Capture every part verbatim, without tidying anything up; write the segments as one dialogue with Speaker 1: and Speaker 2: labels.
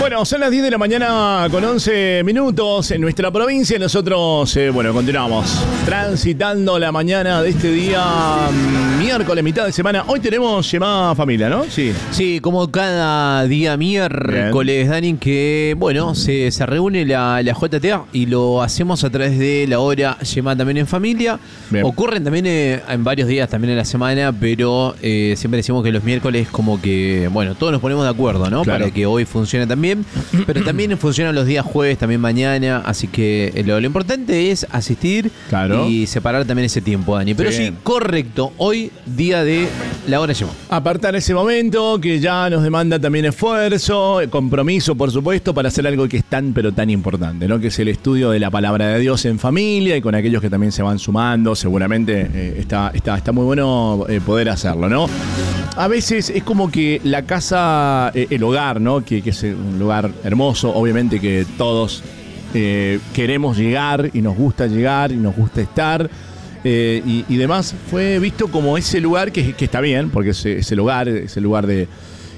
Speaker 1: Bueno, son las diez de la mañana con once minutos en nuestra provincia. Nosotros, eh, bueno, continuamos transitando la mañana de este día miércoles, mitad de semana. Hoy tenemos llamada familia, ¿no? Sí.
Speaker 2: Sí, como cada día miércoles, Dani, que, bueno, se, se reúne la, la J T A y lo hacemos a través de la hora llamada también en familia. Bien. Ocurren también eh, en varios días también en la semana, pero eh, siempre decimos que los miércoles como que, bueno, todos nos ponemos de acuerdo, ¿no? Claro. Para que hoy funcione también. Pero también funcionan los días jueves, también mañana. Así que lo, lo importante es asistir, claro, y separar también ese tiempo, Dani. Pero sí, sí, correcto. Hoy, día de la hora llamó.
Speaker 1: Apartar ese momento que ya nos demanda también esfuerzo, compromiso, por supuesto, para hacer algo que es tan, pero tan importante, ¿no? Que es el estudio de la palabra de Dios en familia y con aquellos que también se van sumando. Seguramente eh, está, está, está muy bueno eh, poder hacerlo, ¿no? A veces es como que la casa, eh, el hogar, ¿no? Que, que es un lugar hermoso, obviamente que todos eh, queremos llegar y nos gusta llegar y nos gusta estar eh, y, y demás, fue visto como ese lugar que, que está bien, porque es, es el hogar, es el lugar de...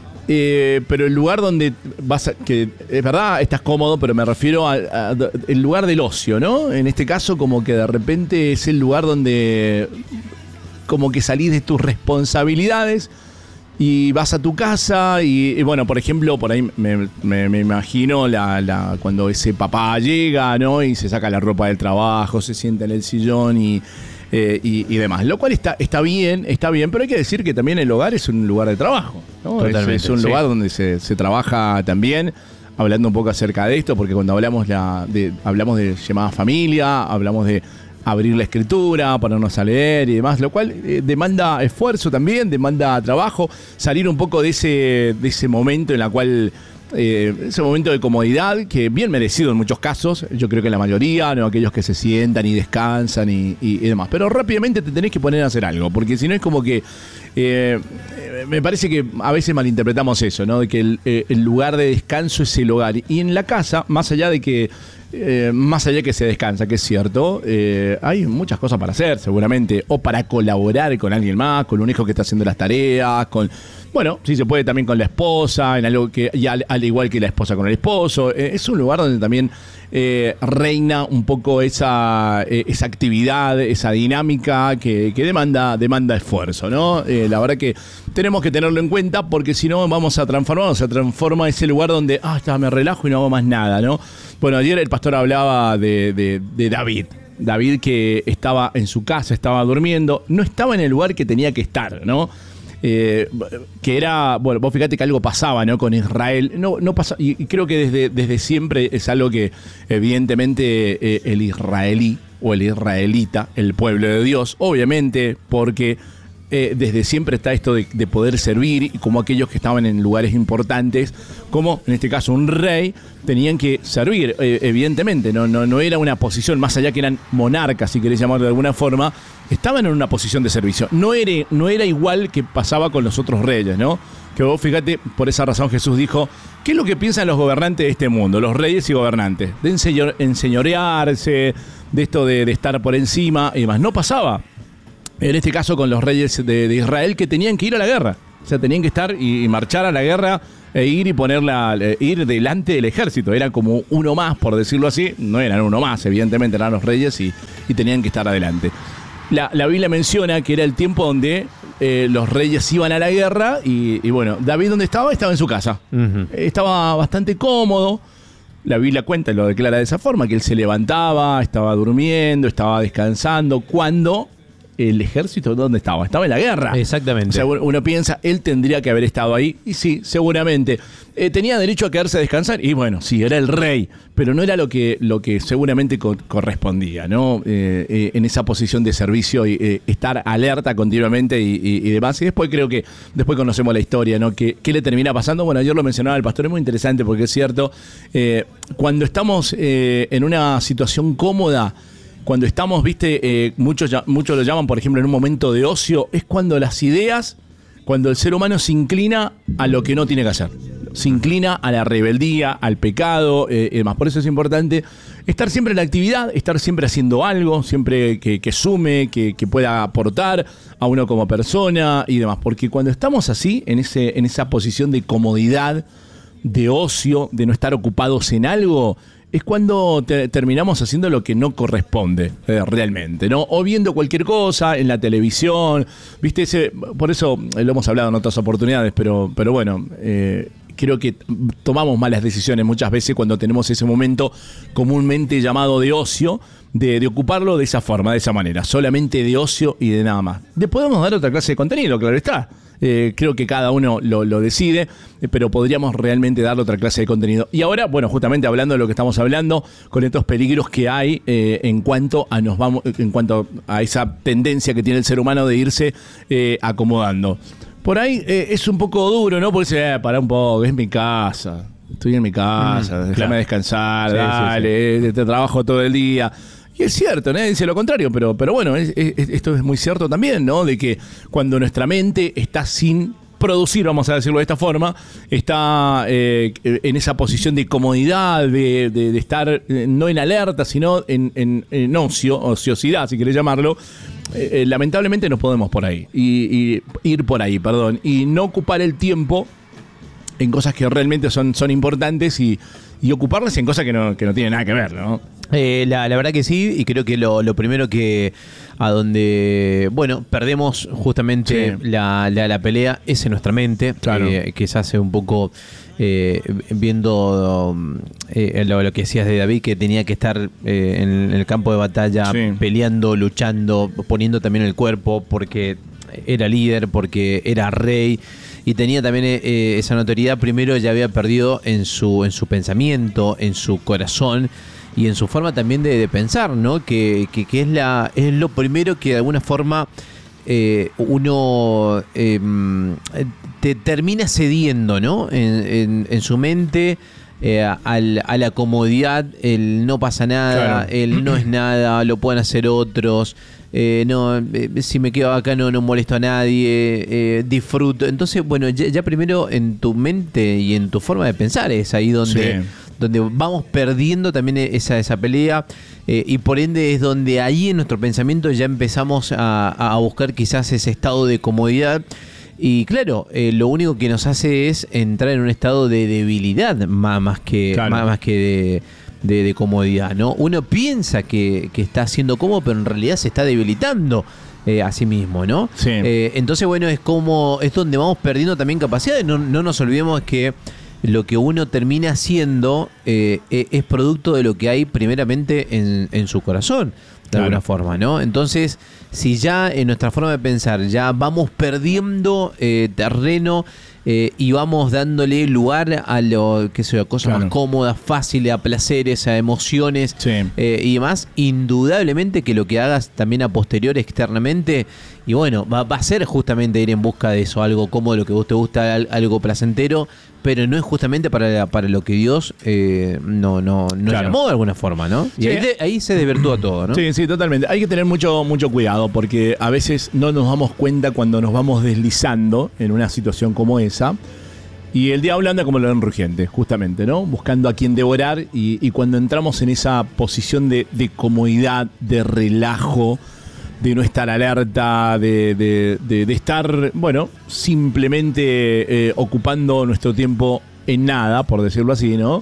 Speaker 1: Eh, pero el lugar donde vas a, que es verdad, estás cómodo, pero me refiero al el lugar del ocio, ¿no? En este caso como que de repente es el lugar donde como que salís de tus responsabilidades y vas a tu casa y, y bueno, por ejemplo, por ahí me, me, me imagino la, la, cuando ese papá llega, ¿no? Y se saca la ropa del trabajo, se sienta en el sillón y, eh, y, y demás. Lo cual está, está bien, está bien, pero hay que decir que también el hogar es un lugar de trabajo, ¿no? Totalmente, es, es un sí. lugar donde se, se trabaja también. Hablando un poco acerca de esto, porque cuando hablamos, la, de, hablamos de llamada familia, hablamos de abrir la escritura, ponernos a leer y demás, lo cual eh, demanda esfuerzo también, demanda trabajo, salir un poco de ese, de ese momento en la cual, eh, ese momento de comodidad, que bien merecido en muchos casos, yo creo que la mayoría, no aquellos que se sientan y descansan y, y, y demás, pero rápidamente te tenés que poner a hacer algo, porque si no es como que, eh, me parece que a veces malinterpretamos eso, ¿no? De que el, eh, el lugar de descanso es el hogar, y en la casa, más allá de que Eh, más allá que se descansa, que es cierto, eh, hay muchas cosas para hacer seguramente, o para colaborar con alguien más, con un hijo que está haciendo las tareas, con, bueno, sí se puede también con la esposa, en algo que, y al, al igual que la esposa con el esposo, eh, es un lugar donde también eh, reina un poco esa, eh, esa actividad, esa dinámica que, que demanda, demanda esfuerzo, ¿no? Eh, la verdad que tenemos que tenerlo en cuenta, porque si no vamos a transformar, se transforma ese lugar donde, ah, está, me relajo y no hago más nada, ¿no? Bueno, ayer el pastor hablaba de, de, de David. David que estaba en su casa, estaba durmiendo, no estaba en el lugar que tenía que estar, ¿no? Eh, que era, bueno, vos fíjate que algo pasaba, ¿no? Con Israel, no, no pasa, y, y creo que desde, desde siempre es algo que evidentemente eh, el israelí o el israelita, el pueblo de Dios, obviamente, porque Eh, desde siempre está esto de, de poder servir, y como aquellos que estaban en lugares importantes, como en este caso un rey, tenían que servir, eh, evidentemente, no, no, no era una posición, más allá que eran monarcas, si querés llamarlo de alguna forma, estaban en una posición de servicio. No era, no era igual que pasaba con los otros reyes, ¿no? Que vos fíjate, por esa razón Jesús dijo, ¿qué es lo que piensan los gobernantes de este mundo, los reyes y gobernantes? De enseñor, enseñorearse, de esto de, de estar por encima y demás. No pasaba. En este caso con los reyes de, de Israel, que tenían que ir a la guerra. O sea, tenían que estar y, y marchar a la guerra e ir y ponerla, e ir delante del ejército. Eran como uno más, por decirlo así. No eran uno más, evidentemente eran los reyes y, y tenían que estar adelante. La, la Biblia menciona que era el tiempo donde eh, los reyes iban a la guerra y, y bueno, David, ¿dónde estaba? Estaba en su casa. Uh-huh. Estaba bastante cómodo. La Biblia cuenta y lo declara de esa forma, que él se levantaba, estaba durmiendo, estaba descansando, cuando el ejército, ¿dónde estaba? Estaba en la guerra.
Speaker 2: Exactamente.
Speaker 1: O sea, uno piensa, él tendría que haber estado ahí. Y sí, seguramente. Eh, tenía derecho a quedarse a descansar. Y bueno, sí, era el rey. Pero no era lo que, lo que seguramente co- correspondía, ¿no? Eh, eh, en esa posición de servicio y eh, estar alerta continuamente y, y, y demás. Y después creo que, después conocemos la historia, ¿no? ¿Qué, qué le termina pasando? Bueno, ayer lo mencionaba el pastor, es muy interesante porque es cierto. Eh, cuando estamos eh, en una situación cómoda, cuando estamos, viste, eh, muchos, muchos lo llaman, por ejemplo, en un momento de ocio, es cuando las ideas, cuando el ser humano se inclina a lo que no tiene que hacer. Se inclina a la rebeldía, al pecado eh, y demás. Por eso es importante estar siempre en la actividad, estar siempre haciendo algo, siempre que, que sume, que, que pueda aportar a uno como persona y demás. Porque cuando estamos así, en, ese, en esa posición de comodidad, de ocio, de no estar ocupados en algo, es cuando te, terminamos haciendo lo que no corresponde eh, realmente, ¿no? O viendo cualquier cosa en la televisión, ¿viste? Ese, por eso lo hemos hablado en otras oportunidades, pero, pero bueno, eh, creo que tomamos malas decisiones muchas veces cuando tenemos ese momento comúnmente llamado de ocio, de, de ocuparlo de esa forma, de esa manera, solamente de ocio y de nada más. Le podemos dar otra clase de contenido, claro está. Eh, creo que cada uno lo, lo decide, eh, pero podríamos realmente darle otra clase de contenido. Y ahora, bueno, justamente hablando de lo que estamos hablando, con estos peligros que hay eh, en cuanto a nos vamos, en cuanto a esa tendencia que tiene el ser humano de irse eh, acomodando. Por ahí eh, es un poco duro, ¿no? Porque dice, eh, pará un poco, es mi casa, estoy en mi casa, mm, déjame claro. descansar, sí, dale, sí, sí. te trabajo todo el día. Y es cierto, nadie dice lo contrario, pero, pero bueno, es, es, esto es muy cierto también, ¿no? De que cuando nuestra mente está sin producir, vamos a decirlo de esta forma, está eh, en esa posición de comodidad, de, de, de estar eh, no en alerta, sino en, en, en ocio, ociosidad, si querés llamarlo, eh, eh, lamentablemente nos podemos por ahí, y, y ir por ahí, perdón, y no ocupar el tiempo en cosas que realmente son, son importantes y, y ocuparlas en cosas que no, que no tienen nada que ver, ¿no?
Speaker 2: Eh, la, la verdad que sí, y creo que lo, lo primero que a donde, bueno, perdemos justamente sí. la, la, la pelea es en nuestra mente, claro. eh, que se hace un poco eh, viendo eh, lo, lo que decías de David, que tenía que estar eh, en, en el campo de batalla sí. peleando, luchando, poniendo también el cuerpo porque era líder, porque era rey. Y tenía también eh, esa notoriedad. Primero ya había perdido en su, en su pensamiento, en su corazón y en su forma también de, de pensar, ¿no? Que, que, que es, la, es lo primero que de alguna forma eh, uno eh, te termina cediendo, ¿no? En, en, en su mente eh, al, a la comodidad, el no pasa nada, claro. el no es nada, lo pueden hacer otros. Eh, no, eh, si me quedo acá no, no molesto a nadie, eh, disfruto. Entonces, bueno, ya, ya primero en tu mente y en tu forma de pensar es ahí donde, sí. donde vamos perdiendo también esa, esa pelea eh, y por ende es donde ahí en nuestro pensamiento ya empezamos a, a buscar quizás ese estado de comodidad. Y claro, eh, lo único que nos hace es entrar en un estado de debilidad más, más que, claro. más, más que de... De, de comodidad, ¿no? Uno piensa que, que está siendo cómodo, pero en realidad se está debilitando eh, a sí mismo, ¿no?
Speaker 1: Sí.
Speaker 2: Eh, entonces, bueno, es como es donde vamos perdiendo también capacidades. No, no nos olvidemos que lo que uno termina haciendo eh, es producto de lo que hay primeramente en, en su corazón, de claro. alguna forma, ¿no? Entonces, si ya en nuestra forma de pensar ya vamos perdiendo eh, terreno eh, y vamos dándole lugar a lo que sea, cosas claro. más cómodas, fáciles, a placeres, a emociones
Speaker 1: sí.
Speaker 2: eh, y demás, indudablemente que lo que hagas también a posterior externamente, y bueno, va, va a ser justamente ir en busca de eso, algo cómodo, lo que vos te gusta, algo placentero, pero no es justamente para, para lo que Dios eh, no, no, no
Speaker 1: claro.
Speaker 2: llamó de alguna forma, ¿no? Y sí. ahí, de, ahí se desvirtúa todo, ¿no?
Speaker 1: Sí, sí, totalmente. Hay que tener mucho, mucho cuidado porque a veces no nos damos cuenta cuando nos vamos deslizando en una situación como esa. Y el diablo anda como león rugiente, justamente, ¿no? Buscando a quien devorar y, y cuando entramos en esa posición de, de comodidad, de relajo, de no estar alerta, de, de, de, de estar, bueno, simplemente eh, ocupando nuestro tiempo en nada, por decirlo así, ¿no?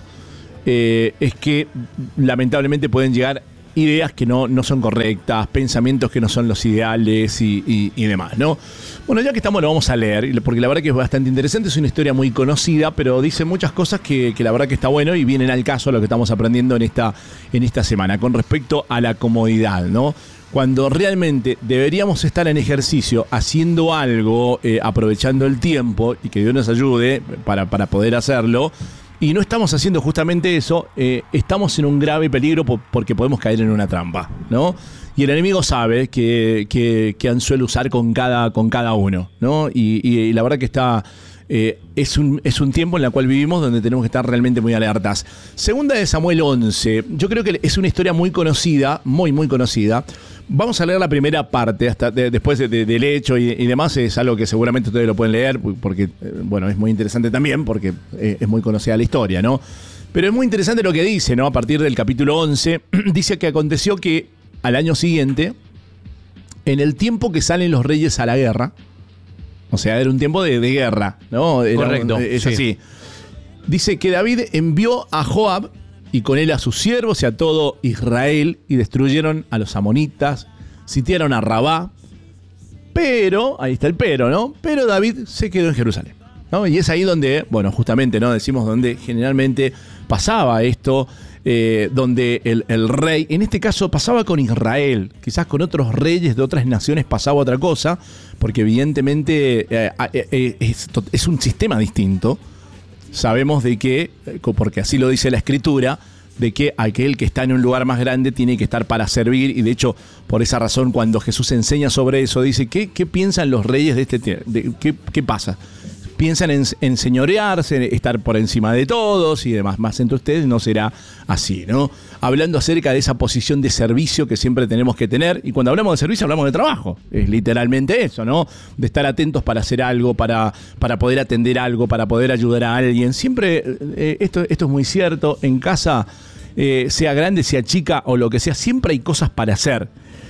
Speaker 1: Eh, es que lamentablemente pueden llegar ideas que no, no son correctas, pensamientos que no son los ideales y, y, y demás, ¿no? Bueno, ya que estamos lo vamos a leer, porque la verdad que es bastante interesante, es una historia muy conocida, pero dice muchas cosas que, que la verdad que está bueno y vienen al caso a lo que estamos aprendiendo en esta, en esta semana, con respecto a la comodidad, ¿no? Cuando realmente deberíamos estar en ejercicio, haciendo algo, eh, aprovechando el tiempo y que Dios nos ayude para, para poder hacerlo, y no estamos haciendo justamente eso, eh, estamos en un grave peligro po- porque podemos caer en una trampa, ¿no? Y el enemigo sabe que, que, que anzuelo usar con cada, con cada uno, ¿no? Y, y, y la verdad que está... Eh, es, un, es un tiempo en el cual vivimos donde tenemos que estar realmente muy alertas. Segunda de Samuel once. Yo creo que es una historia muy conocida, muy, muy conocida. Vamos a leer la primera parte, hasta de, después de, de, del hecho y, y demás. Es algo que seguramente ustedes lo pueden leer, porque, bueno, es muy interesante también, porque es muy conocida la historia, ¿no? Pero es muy interesante lo que dice, ¿no? A partir del capítulo once, dice que aconteció que al año siguiente, en el tiempo que salen los reyes a la guerra, o sea, era un tiempo de, de guerra, ¿no? Era,
Speaker 2: correcto.
Speaker 1: Es
Speaker 2: sí.
Speaker 1: así. dice que David envió a Joab y con él a sus siervos y a todo Israel y destruyeron a los amonitas, sitiaron a Rabá, pero, ahí está el pero, ¿no? Pero David se quedó en Jerusalén, ¿no? Y es ahí donde, bueno, justamente, ¿no? Decimos donde generalmente pasaba esto, eh, donde el, el rey, en este caso pasaba con Israel, quizás con otros reyes de otras naciones pasaba otra cosa, porque evidentemente eh, eh, es, es un sistema distinto. Sabemos de que, porque así lo dice la Escritura, de que aquel que está en un lugar más grande tiene que estar para servir, y de hecho, por esa razón, cuando Jesús enseña sobre eso, dice, ¿qué, qué piensan los reyes de este tiempo? ¿Qué, qué pasa? Piensan en, en señorearse, estar por encima de todos y demás. Más entre ustedes no será así, ¿no? Hablando acerca de esa posición de servicio que siempre tenemos que tener. Y cuando hablamos de servicio, hablamos de trabajo. Es literalmente eso, ¿no? De estar atentos para hacer algo, para, para poder atender algo, para poder ayudar a alguien. Siempre, eh, esto, esto es muy cierto, en casa, eh, sea grande, sea chica o lo que sea, siempre hay cosas para hacer.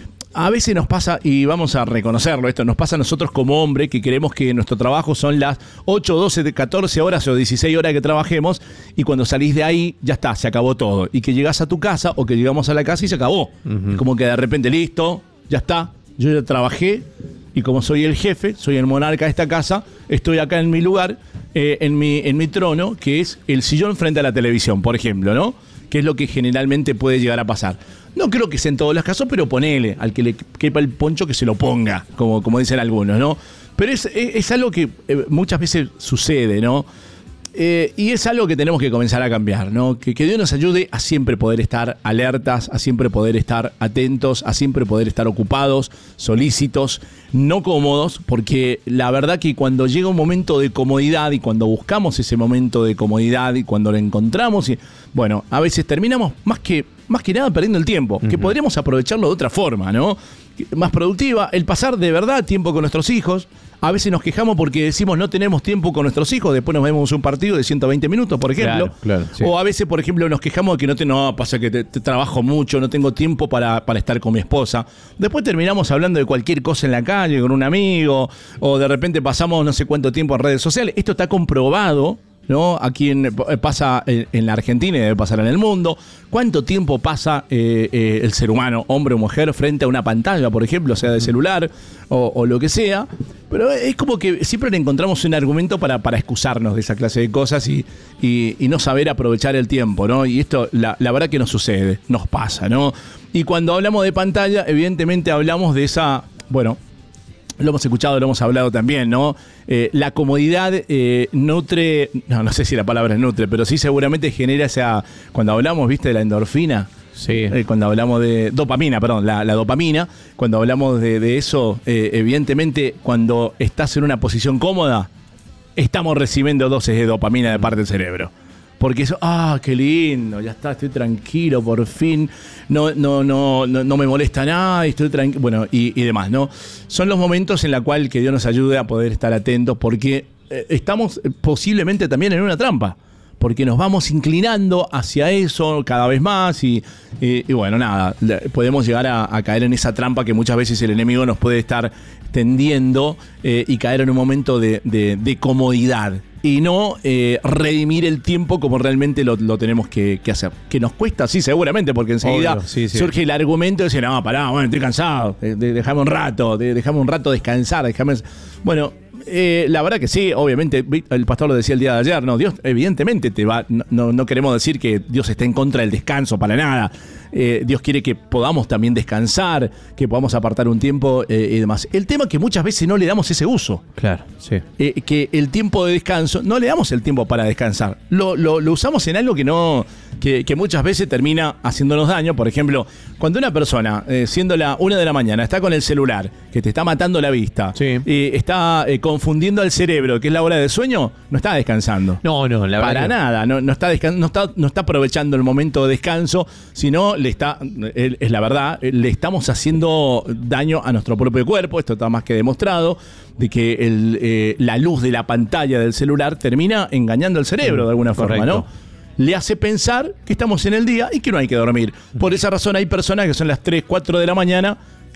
Speaker 1: A veces nos pasa, y vamos a reconocerlo, esto nos pasa a nosotros como hombre, que creemos que nuestro trabajo son las ocho, doce, catorce horas o dieciséis horas que trabajemos, y cuando salís de ahí, ya está, se acabó todo. Y que llegás a tu casa, o que llegamos a la casa y se acabó. Uh-huh. Como que de repente, listo, ya está, yo ya trabajé, y como soy el jefe, soy el monarca de esta casa, estoy acá en mi lugar, eh, en mi, en mi trono, que es el sillón frente a la televisión, por ejemplo, ¿no? Que es lo que generalmente puede llegar a pasar. No creo que sea en todos los casos, pero ponele, al que le quepa el poncho que se lo ponga, como, como dicen algunos, ¿no? Pero es, es, es algo que eh, muchas veces sucede, ¿no? Eh, y es algo que tenemos que comenzar a cambiar, ¿no? Que, que Dios nos ayude a siempre poder estar alertas, a siempre poder estar atentos, a siempre poder estar ocupados, solícitos, no cómodos, porque la verdad que cuando llega un momento de comodidad y cuando buscamos ese momento de comodidad y cuando lo encontramos, y, bueno, a veces terminamos más que, más que nada perdiendo el tiempo, uh-huh. que podríamos aprovecharlo de otra forma, ¿no? Más productiva, el pasar de verdad tiempo con nuestros hijos. A veces nos quejamos porque decimos no tenemos tiempo con nuestros hijos, después nos vemos un partido de ciento veinte minutos, por ejemplo. Claro, claro, sí. O a veces, por ejemplo, nos quejamos de que no, te, no pasa que te, te trabajo mucho, no tengo tiempo para, para estar con mi esposa. Después terminamos hablando de cualquier cosa en la calle, con un amigo, o de repente pasamos no sé cuánto tiempo en redes sociales. Esto está comprobado, ¿no? Aquí en, pasa en, en la Argentina y debe pasar en el mundo. ¿Cuánto tiempo pasa eh, eh, el ser humano, hombre o mujer, frente a una pantalla, por ejemplo, sea de celular o, o lo que sea? Pero es como que siempre le encontramos un argumento para, para excusarnos de esa clase de cosas y, y, y no saber aprovechar el tiempo, ¿no? Y esto, la, la verdad que nos sucede, nos pasa, ¿no? Y cuando hablamos de pantalla, evidentemente hablamos de esa, bueno, lo hemos escuchado, lo hemos hablado también, ¿no? Eh, la comodidad eh, nutre, no, no sé si la palabra es nutre, pero sí seguramente genera esa, cuando hablamos, ¿viste? De la endorfina. Sí. Eh, cuando hablamos de dopamina, perdón, la, la dopamina, cuando hablamos de, de eso, eh, evidentemente cuando estás en una posición cómoda, estamos recibiendo dosis de dopamina de parte del cerebro. Porque eso, ah, qué lindo, ya está, estoy tranquilo, por fin, no, no, no, no, no me molesta nada, estoy tranquilo, bueno, y, y demás, ¿no? Son los momentos en los cuales que Dios nos ayude a poder estar atentos, porque eh, estamos posiblemente también en una trampa, porque nos vamos inclinando hacia eso cada vez más y, y, y bueno, nada, podemos llegar a, a caer en esa trampa que muchas veces el enemigo nos puede estar tendiendo eh, y caer en un momento de, de, de comodidad y no eh, redimir el tiempo como realmente lo, lo tenemos que, que hacer. Que nos cuesta, sí, seguramente, porque enseguida Obvio, sí, sí. surge el argumento de decir, no, pará, bueno, estoy cansado, de, de, dejame un rato, de, dejame un rato descansar, dejame... Bueno, eh, la verdad que sí, obviamente, el pastor lo decía el día de ayer, no, Dios evidentemente te va, no, no queremos decir que Dios está en contra del descanso, para nada. Eh, Dios quiere que podamos también descansar, que podamos apartar un tiempo eh, y demás. El tema es que muchas veces no le damos ese uso.
Speaker 2: Claro, sí.
Speaker 1: Eh, que el tiempo de descanso, no le damos el tiempo para descansar. Lo, lo, lo usamos en algo que no, que, que muchas veces termina haciéndonos daño. Por ejemplo, cuando una persona, eh, siendo la una de la mañana, está con el celular, que te está matando la vista, sí. y está eh, confundiendo al cerebro, que es la hora de sueño, no está descansando.
Speaker 2: No, no, la verdad.
Speaker 1: Para nada, no, no, está descan- no, está, no está aprovechando el momento de descanso, sino le está, es la verdad, le estamos haciendo daño a nuestro propio cuerpo. Esto está más que demostrado, de que el, eh, la luz de la pantalla del celular termina engañando al cerebro de alguna forma, Correcto. ¿no? Le hace pensar que estamos en el día y que no hay que dormir. Por esa razón hay personas que son las tres, cuatro de la mañana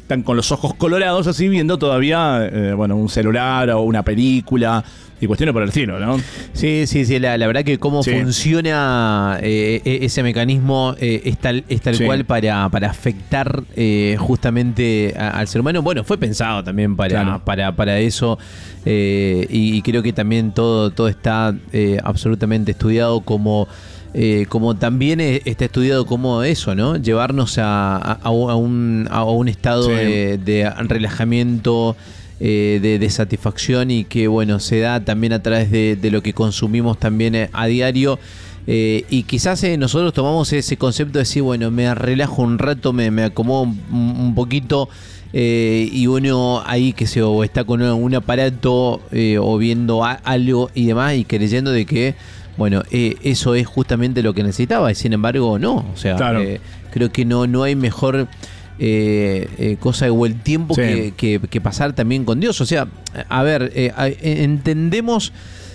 Speaker 1: están con los ojos colorados así viendo todavía, eh, bueno, un celular o una película y cuestiones por el estilo, ¿no?
Speaker 2: Sí, sí, sí, la, la verdad que cómo sí. funciona eh, ese mecanismo eh, es tal, es tal sí. cual para, para afectar eh, justamente a, al ser humano. Bueno, fue pensado también para, claro. para, para eso eh, y, y creo que también todo, todo está eh, absolutamente estudiado como... Eh, como también está estudiado como eso, ¿no? Llevarnos a, a, a, un, a un estado sí. de, de relajamiento, eh, de, de satisfacción y que, bueno, se da también a través de, de lo que consumimos también a diario. Eh, y quizás eh, nosotros tomamos ese concepto de decir, bueno, me relajo un rato, me, me acomodo un, un poquito eh, y uno ahí que se o está con un aparato eh, o viendo a, algo y demás y creyendo de que bueno, eh, eso es justamente lo que necesitaba y sin embargo no, o sea, claro. eh, creo que no, no hay mejor eh, eh, cosa o el tiempo sí. que, que, que pasar también con Dios, o sea, a ver, eh, a, entendemos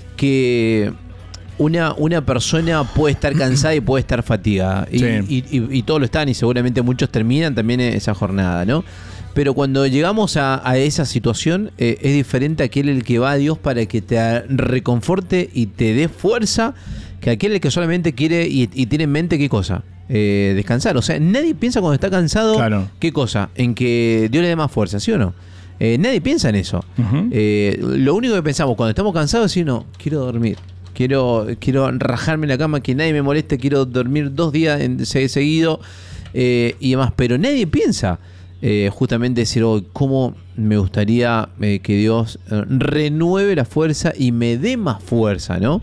Speaker 2: que una, una persona puede estar cansada y puede estar fatigada y, sí. y, y, y todos lo están y seguramente muchos terminan también esa jornada, ¿no? Pero cuando llegamos a, a esa situación, eh, es diferente aquel el que va a Dios para que te reconforte y te dé fuerza, que aquel el que solamente quiere y, y tiene en mente qué cosa, eh, descansar. O sea, nadie piensa cuando está cansado, claro. qué cosa, en que Dios le dé más fuerza, ¿sí o no? Eh, nadie piensa en eso. Uh-huh. Eh, lo único que pensamos cuando estamos cansados es decir, no, quiero dormir. Quiero, quiero rajarme en la cama, que nadie me moleste, quiero dormir dos días en, seguido eh, y demás. Pero nadie piensa Eh, justamente decir, oh, cómo me gustaría eh, que Dios eh, renueve la fuerza y me dé más fuerza, ¿no?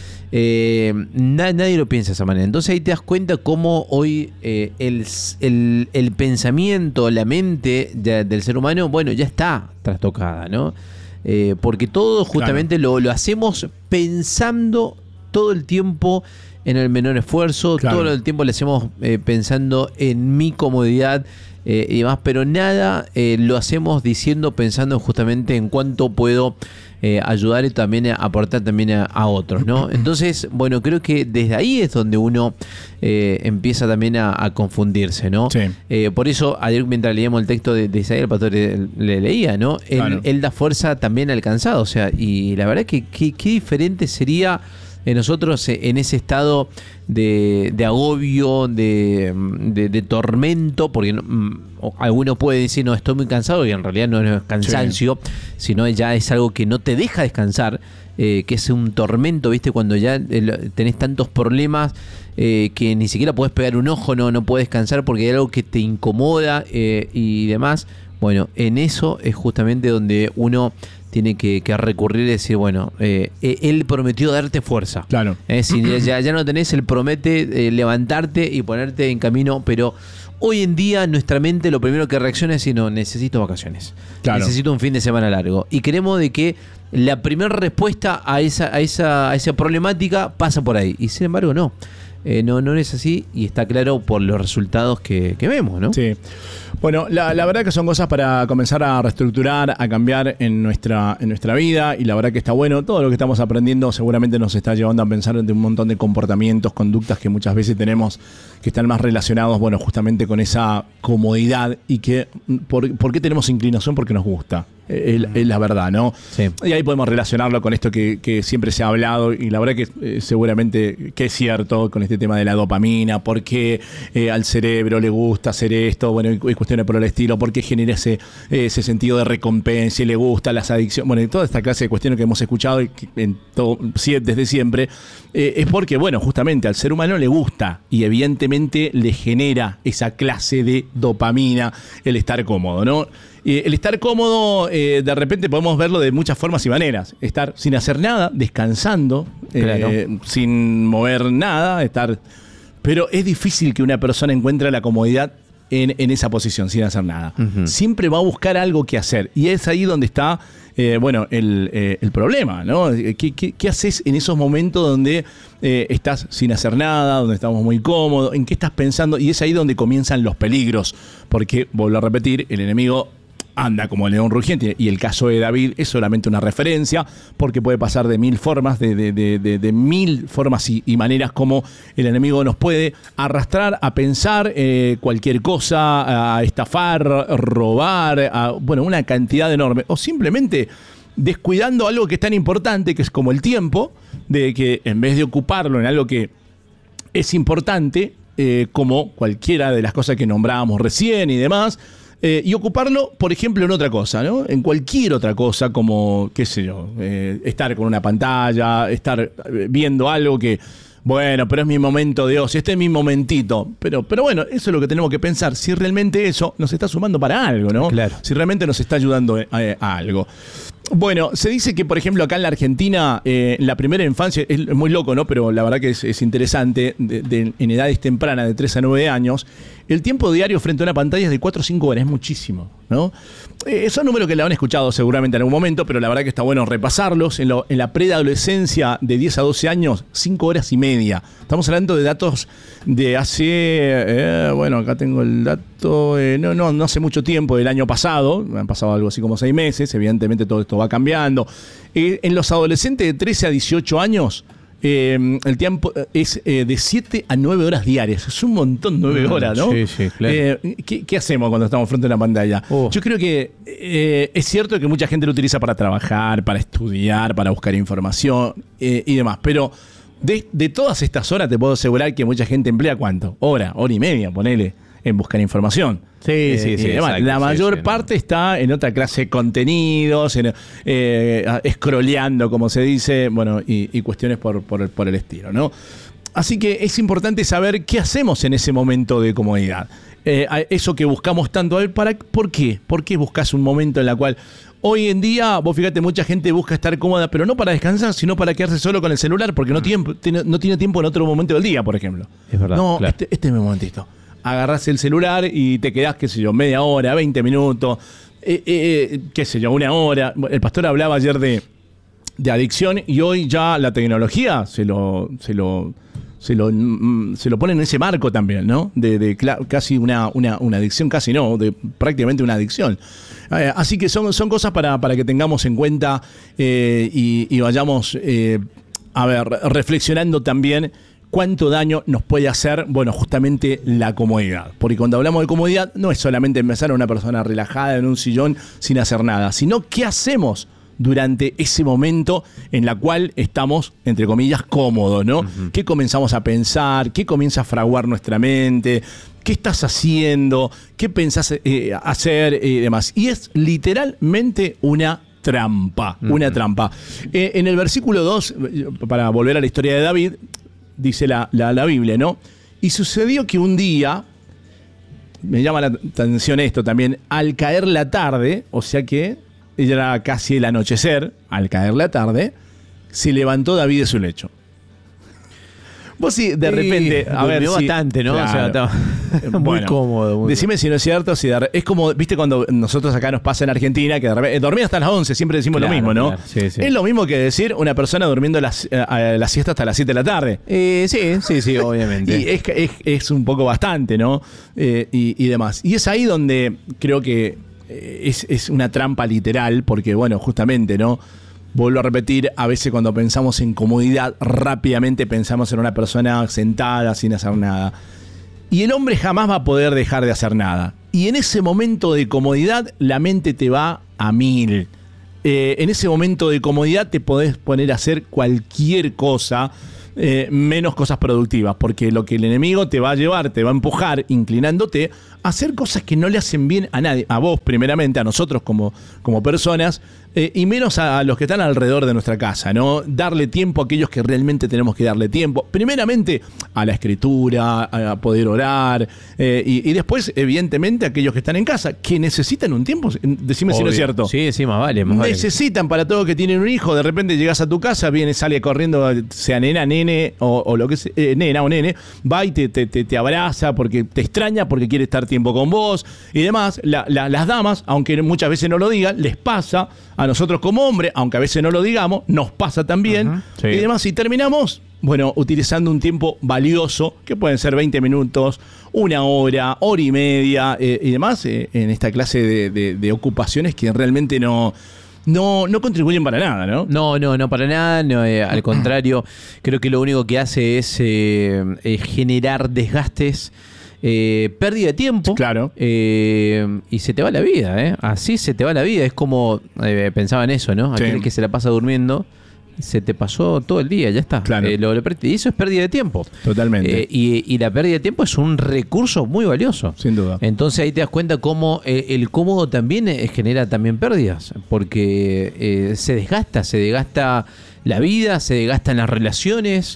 Speaker 2: Eh, na- nadie lo piensa de esa manera. Entonces ahí te das cuenta cómo hoy eh, el, el, el pensamiento, la mente de, del ser humano, bueno, ya está trastocada, ¿no? Eh, porque todo justamente claro. lo, lo hacemos pensando todo el tiempo en el menor esfuerzo, claro. todo el tiempo le hacemos eh, pensando en mi comodidad eh, y demás, pero nada eh, lo hacemos diciendo, pensando justamente en cuánto puedo eh, ayudar y también aportar también a, a otros, ¿no? Entonces, bueno, creo que desde ahí es donde uno eh, empieza también a, a confundirse, ¿no? Sí. Eh, por eso, ayer mientras leíamos el texto de, de Isaías, el pastor le, le leía, ¿no? Él, claro. él da fuerza también al cansado, o sea, y la verdad que qué diferente sería Eh, nosotros eh, en ese estado de, de agobio, de, de, de tormento, porque mm, alguno puede decir, no, estoy muy cansado, y en realidad no es cansancio, sí. sino ya es algo que no te deja descansar, eh, que es un tormento, ¿viste? Cuando ya eh, tenés tantos problemas eh, que ni siquiera podés pegar un ojo, no, no podés descansar porque hay algo que te incomoda eh, y demás. Bueno, en eso es justamente donde uno tiene que, que recurrir y decir, bueno, eh, él prometió darte fuerza. Claro. Eh, si ya, ya no tenés, él promete eh, levantarte y ponerte en camino, pero hoy en día nuestra mente lo primero que reacciona es decir, no, necesito vacaciones. Claro. Necesito un fin de semana largo. Y queremos de que la primera respuesta a esa, a esa, a esa problemática pasa por ahí. Y sin embargo, no. Eh, no, no es así y está claro por los resultados que, que vemos, ¿no? Sí. Bueno, la, la verdad que son cosas para comenzar a reestructurar, a cambiar en nuestra, en nuestra vida y la verdad que está bueno. Todo lo que estamos aprendiendo seguramente nos está llevando a pensar en un montón de comportamientos, conductas que muchas veces tenemos que están más relacionados, bueno, justamente con esa comodidad y que, ¿por, ¿por qué tenemos inclinación? Porque nos gusta. Es, es la verdad, ¿no? Sí. Y ahí podemos relacionarlo con esto que, que siempre se ha hablado y la verdad que eh, seguramente que es cierto con este tema de la dopamina, por qué eh, al cerebro le gusta hacer esto, bueno, y cuestiones por el estilo, por qué genera ese, ese sentido de recompensa y le gusta las adicciones, bueno, y toda esta clase de cuestiones que hemos escuchado y que en todo, desde siempre, eh, es porque, bueno, justamente al ser humano le gusta y evidentemente le genera esa clase de dopamina el estar cómodo, ¿no? Eh, el estar cómodo, eh, de repente podemos verlo de muchas formas y maneras. Estar sin hacer nada, descansando, claro. eh, sin mover nada, estar... Pero es difícil que una persona encuentre la comodidad en, en esa posición, sin hacer nada. Uh-huh. Siempre va a buscar algo que hacer. Y es ahí donde está, eh, bueno, el, eh, el problema, ¿no? ¿Qué, qué, qué haces en esos momentos donde eh, estás sin hacer nada, donde estamos muy cómodos? ¿En qué estás pensando? Y es ahí donde comienzan los peligros. Porque, vuelvo a repetir, el enemigo
Speaker 1: anda como león rugiente, y el caso de David es solamente una referencia, porque puede pasar de mil formas, de, de, de, de, de mil formas y, y maneras como el enemigo nos puede arrastrar a pensar eh, cualquier cosa, a estafar, robar, a, bueno, una cantidad enorme, o simplemente descuidando algo que es tan importante, que es como el tiempo, de que en vez de ocuparlo en algo que es importante, eh, como cualquiera de las cosas que nombrábamos recién y demás, Eh, y ocuparlo, por ejemplo, en otra cosa, ¿no? En cualquier otra cosa, como, qué sé yo, eh, estar con una pantalla, estar viendo algo que, bueno, pero es mi momento de ocio, este es mi momentito. Pero, pero bueno, eso es lo que tenemos que pensar, si realmente eso nos está sumando para algo, ¿no?
Speaker 2: Claro.
Speaker 1: Si realmente nos está ayudando a, a algo. Bueno, se dice que, por ejemplo, acá en la Argentina, eh, la primera infancia, es muy loco, ¿no? Pero la verdad que es, es interesante, de, de, en edades tempranas, de tres a nueve años, el tiempo diario frente a una pantalla es de cuatro o cinco horas, es muchísimo, ¿no? Eh, son números que la han escuchado seguramente en algún momento, pero la verdad que está bueno repasarlos. En, lo, en la preadolescencia, de diez a doce años, cinco horas y media. Estamos hablando de datos de hace, eh, bueno, acá tengo el dato, eh, no, no, no hace mucho tiempo, del año pasado, han pasado algo así como seis meses, evidentemente todo esto va cambiando. Eh, en los adolescentes de trece a dieciocho años, eh, el tiempo es eh, de siete a nueve horas diarias. Es un montón, nueve horas, ¿no?
Speaker 2: Sí, sí, claro.
Speaker 1: Eh, ¿qué, ¿Qué hacemos cuando estamos frente a una pantalla?
Speaker 2: Oh.
Speaker 1: Yo creo que eh, es cierto que mucha gente lo utiliza para trabajar, para estudiar, para buscar información eh, y demás, pero de, de todas estas horas te puedo asegurar que mucha gente emplea ¿cuánto? Hora, hora y media, ponele, en buscar información.
Speaker 2: Sí,
Speaker 1: eh,
Speaker 2: sí, sí.
Speaker 1: Además,
Speaker 2: Exacto,
Speaker 1: la
Speaker 2: sí,
Speaker 1: mayor
Speaker 2: sí,
Speaker 1: parte
Speaker 2: no.
Speaker 1: está en otra clase de contenidos, en, eh, scrolleando, como se dice, bueno, y, y cuestiones por, por, por el estilo, ¿no? Así que es importante saber qué hacemos en ese momento de comodidad. Eh, eso que buscamos tanto, a ver, ¿para, ¿por qué? ¿Por qué buscas un momento en el cual hoy en día, vos fíjate, mucha gente busca estar cómoda, pero no para descansar, sino para quedarse solo con el celular, porque no tiene, no tiene tiempo en otro momento del día, por ejemplo.
Speaker 2: Es verdad.
Speaker 1: No,
Speaker 2: claro.
Speaker 1: este, este es mi momentito. Agarrás el celular y te quedás, qué sé yo, media hora, veinte minutos, eh, eh, qué sé yo, una hora. El pastor hablaba ayer de, de adicción, y hoy ya la tecnología se lo, se lo, se lo, se lo pone en ese marco también, ¿no? De, de casi una, una, una adicción, casi no, de prácticamente una adicción. Eh, así que son, son cosas para, para que tengamos en cuenta eh, y, y vayamos, eh, a ver, reflexionando también cuánto daño nos puede hacer, bueno, justamente la comodidad. Porque cuando hablamos de comodidad, no es solamente empezar a una persona relajada en un sillón sin hacer nada, sino qué hacemos durante ese momento en la cual estamos, entre comillas, cómodos, ¿no? Uh-huh. ¿Qué comenzamos a pensar? ¿Qué comienza a fraguar nuestra mente? ¿Qué estás haciendo? ¿Qué pensás eh, hacer? Y demás. Y es literalmente una trampa, uh-huh. una trampa. Eh, en el versículo dos, para volver a la historia de David, dice la, la, la Biblia, ¿no? Y sucedió que un día, me llama la atención esto también, al caer la tarde, o sea que era casi el anochecer, al caer la tarde, se levantó David de su lecho. Vos sí, de repente,
Speaker 2: sí,
Speaker 1: a ver,
Speaker 2: sí, bastante, ¿no?
Speaker 1: Claro.
Speaker 2: O sea, estaba muy
Speaker 1: bueno,
Speaker 2: cómodo. Muy
Speaker 1: decime si no es cierto, si de, es como, viste, cuando nosotros acá nos pasa en Argentina, que de repente, dormir hasta las once, siempre decimos
Speaker 2: claro,
Speaker 1: lo mismo, ¿no?
Speaker 2: Claro, sí, sí.
Speaker 1: Es lo mismo que decir una persona durmiendo las, eh, la siesta hasta las siete de la tarde.
Speaker 2: Eh, sí, sí, sí, obviamente.
Speaker 1: Y es, es, es un poco bastante, ¿no? Eh, y, y demás. Y es ahí donde creo que es, es una trampa literal, porque, bueno, justamente, ¿no? Vuelvo a repetir, a veces cuando pensamos en comodidad, rápidamente pensamos en una persona sentada sin hacer nada. Y el hombre jamás va a poder dejar de hacer nada. Y en ese momento de comodidad, la mente te va a mil. Eh, en ese momento de comodidad te podés poner a hacer cualquier cosa, eh, menos cosas productivas, porque lo que el enemigo te va a llevar, te va a empujar, inclinándote a hacer cosas que no le hacen bien a nadie, a vos primeramente, a nosotros como, como personas, eh, y menos a los que están alrededor de nuestra casa, ¿no? Darle tiempo a aquellos que realmente tenemos que darle tiempo, primeramente a la escritura, a poder orar, eh, y, y después, evidentemente, a aquellos que están en casa, que necesitan un tiempo, decime Obvio. Si no es cierto.
Speaker 2: Sí, sí, más vale, más
Speaker 1: Necesitan,
Speaker 2: vale.
Speaker 1: Para todo que tienen un hijo, de repente llegas a tu casa, viene, sale corriendo, sea nena, nene, o, o lo que sea, eh, nena o nene, va y te, te, te, te abraza porque te extraña, porque quiere estar tiempo con vos y demás. La, la, las damas, aunque muchas veces no lo digan, les pasa a nosotros como hombres, aunque a veces no lo digamos, nos pasa también. Uh-huh. Sí. Y además, si terminamos, bueno, utilizando un tiempo valioso, que pueden ser veinte minutos, una hora, hora y media, eh, y demás, eh, en esta clase de, de, de ocupaciones que realmente no... No, no contribuyen para nada, ¿no?
Speaker 2: No, no, no para nada. No, eh, al contrario, creo que lo único que hace es eh, eh, generar desgastes, eh, pérdida de tiempo.
Speaker 1: Claro.
Speaker 2: Eh, y se te va la vida, ¿eh? Así se te va la vida. Es como, eh, pensaba en eso, ¿no? Aquel sí. que se la pasa durmiendo, se te pasó todo el día, ya está.
Speaker 1: Claro.
Speaker 2: Eh, lo, lo, y eso es pérdida de tiempo.
Speaker 1: Totalmente.
Speaker 2: Eh, y, y la pérdida de tiempo es un recurso muy valioso.
Speaker 1: Sin duda.
Speaker 2: Entonces ahí te das cuenta cómo eh, el cómodo también eh, genera también pérdidas, porque eh, se desgasta, se desgasta la vida, se desgastan las relaciones,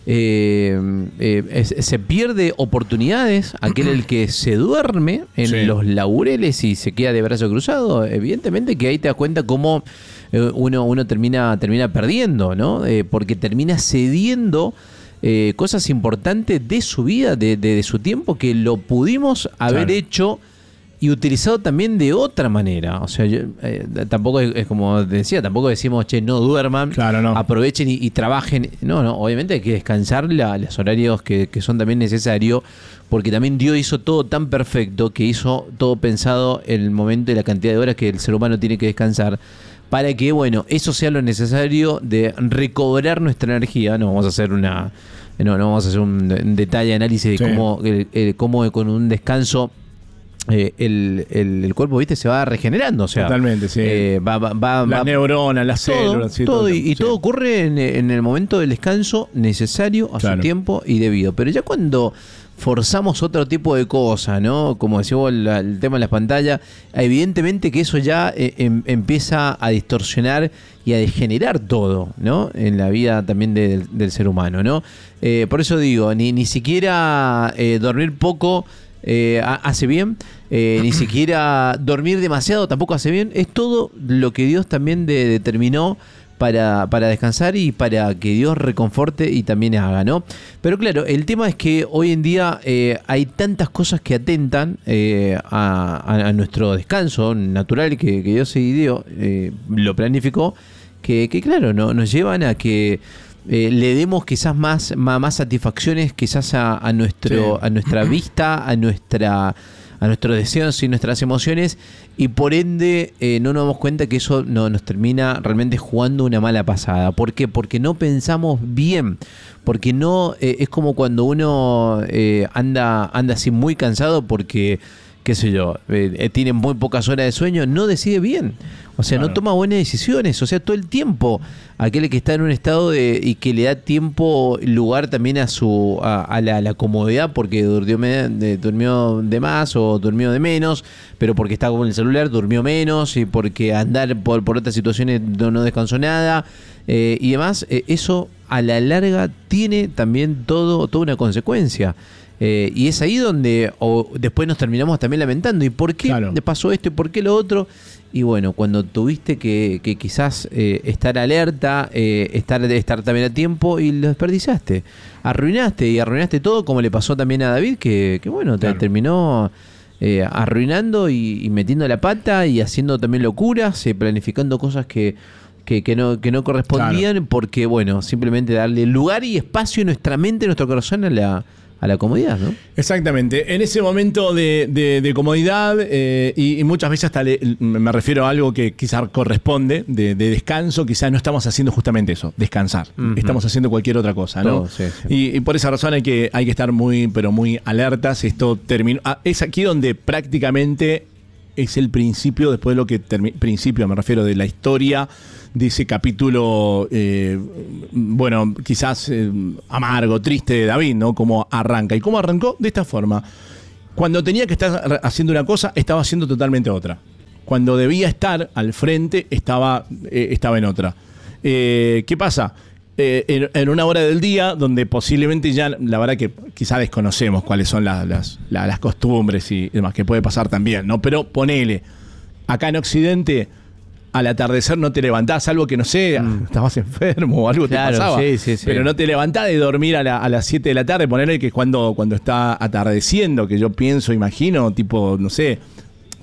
Speaker 2: eh, eh, es, se pierde oportunidades. Aquel el que se duerme en sí. los laureles y se queda de brazo cruzado, evidentemente que ahí te das cuenta cómo Uno, uno termina, termina perdiendo, ¿no? Eh, porque termina cediendo eh, cosas importantes de su vida, de, de, de su tiempo, que lo pudimos haber claro. hecho y utilizado también de otra manera. O sea, yo, eh, tampoco es, es como decía, tampoco decimos, che, no duerman,
Speaker 1: claro, no.
Speaker 2: aprovechen y, y trabajen. No, no, obviamente hay que descansar la, los horarios que, que son también necesarios, porque también Dios hizo todo tan perfecto, que hizo todo pensado en el momento y la cantidad de horas que el ser humano tiene que descansar, para que, bueno, eso sea lo necesario de recobrar nuestra energía. No vamos a hacer una no, no vamos a hacer un, un detalle análisis de sí. cómo, el, el, cómo con un descanso eh, el, el, el cuerpo, viste, se va regenerando. O sea,
Speaker 1: totalmente, sí.
Speaker 2: Eh, va, va, va,
Speaker 1: las
Speaker 2: va,
Speaker 1: neuronas, las
Speaker 2: todo,
Speaker 1: células. Sí,
Speaker 2: todo,
Speaker 1: todo,
Speaker 2: y, y
Speaker 1: sí.
Speaker 2: todo ocurre en, en el momento del descanso necesario, a claro. su tiempo y debido. Pero ya cuando forzamos otro tipo de cosas, ¿no? Como decíamos, el, el tema de las pantallas, evidentemente que eso ya eh, em, empieza a distorsionar y a degenerar todo, ¿no? En la vida también de, del, del ser humano, ¿no? Eh, por eso digo, ni, ni siquiera eh, dormir poco eh, hace bien, eh, ni siquiera dormir demasiado tampoco hace bien. Es todo lo que Dios también de, determinó Para, para descansar y para que Dios reconforte y también haga, ¿no? Pero claro, el tema es que hoy en día eh, hay tantas cosas que atentan eh, a, a nuestro descanso natural que, que Dios se dio, eh, lo planificó, que, que claro, no, nos llevan a que eh, le demos quizás más, más, más satisfacciones quizás a, a, nuestro, sí. a nuestra vista, a nuestra... a nuestros deseos y nuestras emociones, y por ende eh, no nos damos cuenta que eso no, nos termina realmente jugando una mala pasada. ¿Por qué? Porque no pensamos bien, porque no eh, es como cuando uno eh, anda, anda así muy cansado porque, qué sé yo, eh, tiene muy pocas horas de sueño, no decide bien. O sea, claro. no toma buenas decisiones. O sea, todo el tiempo, aquel que está en un estado de y que le da tiempo, lugar también a su a, a, la, a la comodidad, porque durmió, de, durmió de más o durmió de menos, pero porque está con el celular durmió menos, y porque andar por, por otras situaciones no, no descansó nada, eh, y demás. Eh, eso a la larga tiene también todo toda una consecuencia. Eh, y es ahí donde o después nos terminamos también lamentando. ¿Y por qué claro. pasó esto y por qué lo otro? Y bueno, cuando tuviste que, que quizás eh, estar alerta, eh, estar, estar también a tiempo, y lo desperdiciaste. Arruinaste y arruinaste todo, como le pasó también a David, que, que bueno, claro. te terminó eh, arruinando y, y metiendo la pata y haciendo también locuras, eh, planificando cosas que... Que, que, no, que no correspondían, claro. porque, bueno, simplemente darle lugar y espacio en nuestra mente, en nuestro corazón a la, a la comodidad, ¿no?
Speaker 1: Exactamente. En ese momento de, de, de comodidad, eh, y, y muchas veces hasta le, me refiero a algo que quizás corresponde, de, de descanso, quizás no estamos haciendo justamente eso, descansar. Uh-huh. Estamos haciendo cualquier otra cosa, ¿no?
Speaker 2: Todo, sí, sí.
Speaker 1: Y, y por esa razón hay que, hay que estar muy, pero muy alertas. Esto terminó. Ah, es aquí donde prácticamente es el principio, después de lo que termi- principio, me refiero, de la historia de ese capítulo, eh, bueno, quizás eh, amargo, triste de David, ¿no? Cómo arranca. ¿Y cómo arrancó? De esta forma. Cuando tenía que estar haciendo una cosa, estaba haciendo totalmente otra. Cuando debía estar al frente, estaba, eh, estaba en otra. Eh, ¿Qué pasa? Eh, en, en una hora del día donde posiblemente ya, la verdad que quizás desconocemos cuáles son las, las, las, las costumbres y demás, que puede pasar también, ¿no? Pero ponele, acá en Occidente, al atardecer no te levantás, salvo que, no sé, mm. estabas enfermo o algo
Speaker 2: claro,
Speaker 1: te pasaba.
Speaker 2: Sí, sí, sí.
Speaker 1: Pero no te levantás de dormir a, la, a las siete de la tarde, ponerle que es cuando, cuando está atardeciendo, que yo pienso, imagino, tipo, no sé,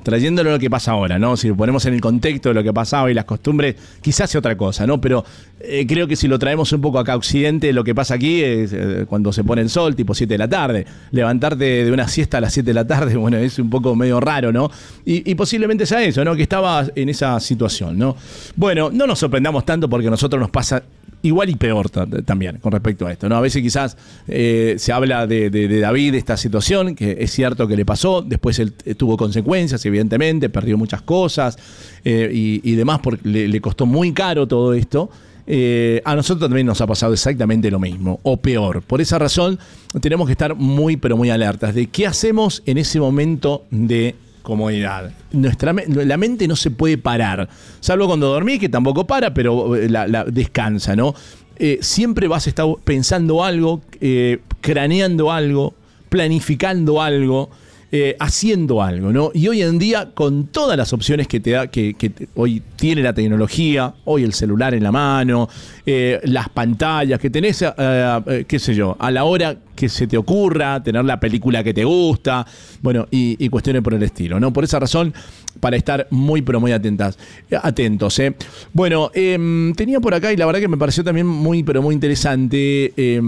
Speaker 1: trayéndolo a lo que pasa ahora, ¿no? Si lo ponemos en el contexto de lo que pasaba y las costumbres, quizás sea otra cosa, ¿no? Pero eh, creo que si lo traemos un poco acá a Occidente, lo que pasa aquí es eh, cuando se pone el sol, tipo siete de la tarde. Levantarte de una siesta a las siete de la tarde, bueno, es un poco medio raro, ¿no? Y, y posiblemente sea eso, ¿no? Que estaba en esa situación, ¿no? Bueno, no nos sorprendamos tanto porque a nosotros nos pasa igual y peor también con respecto a esto, ¿no? A veces quizás eh, se habla de, de, de David, de esta situación, que es cierto que le pasó, después él tuvo consecuencias, evidentemente, perdió muchas cosas eh, y, y demás, porque le, le costó muy caro todo esto. Eh, a nosotros también nos ha pasado exactamente lo mismo, o peor. Por esa razón tenemos que estar muy, pero muy alertas de qué hacemos en ese momento de comodidad. Nuestra, la mente no se puede parar, salvo cuando dormís, que tampoco para, pero la, la descansa, ¿no? Eh, siempre vas a estar pensando algo, eh, craneando algo, planificando algo, eh, haciendo algo, ¿no? Y hoy en día, con todas las opciones que te da, que, que te, hoy tiene la tecnología, hoy el celular en la mano, eh, las pantallas que tenés, eh, eh, qué sé yo, a la hora que se te ocurra, tener la película que te gusta, bueno, y, y cuestiones por el estilo, ¿no? Por esa razón, para estar muy, pero muy atentas, atentos, ¿eh? Bueno, eh, tenía por acá, y la verdad que me pareció también muy, pero muy interesante,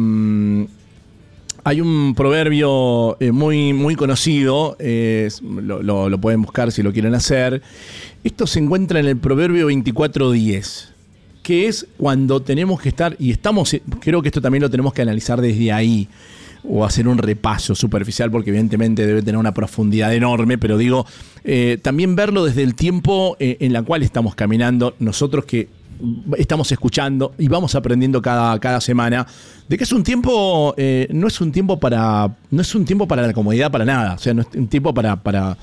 Speaker 1: eh, hay un proverbio eh, muy, muy conocido, eh, lo, lo, lo pueden buscar si lo quieren hacer. Esto se encuentra en el proverbio veinticuatro diez, que es cuando tenemos que estar, y estamos, creo que esto también lo tenemos que analizar desde ahí, o hacer un repaso superficial, porque evidentemente debe tener una profundidad enorme, pero digo, eh, también verlo desde el tiempo eh, en la cual estamos caminando, nosotros que estamos escuchando y vamos aprendiendo cada, cada semana de que es un tiempo, eh, no es un tiempo para, no es un tiempo para la comodidad para nada, o sea, no es un tiempo para, para,